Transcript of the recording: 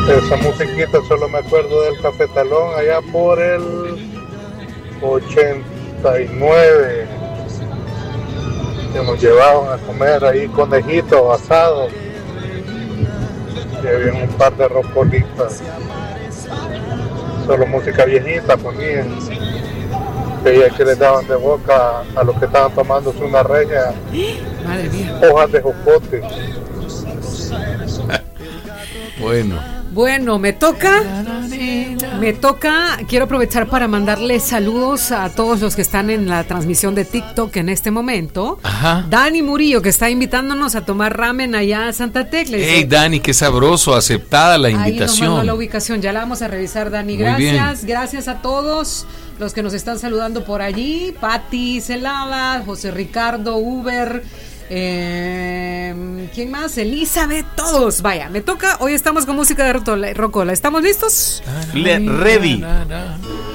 Esa musiquita solo me acuerdo del cafetalón allá por el 89, que nos llevaban a comer ahí conejitos asados y había un par de roncolitas, solo música viejita ponían, veía que les daban de boca a los que estaban tomándose una reña. Madre mía. Hojas de jocote. Bueno, me toca, quiero aprovechar para mandarle saludos a todos los que están en la transmisión de TikTok en este momento. Ajá. Dani Murillo, que está invitándonos a tomar ramen allá a Santa Tecla. Hey, Dani, qué sabroso, aceptada la invitación. Ahí nos mandó la ubicación, ya la vamos a revisar, Dani. Gracias, gracias a todos los que nos están saludando por allí. Pati Celada, José Ricardo, Uber, ¿quién más? Elizabeth, todos. Vaya, me toca. Hoy estamos con música de Rocola. ¿Estamos listos? Ready.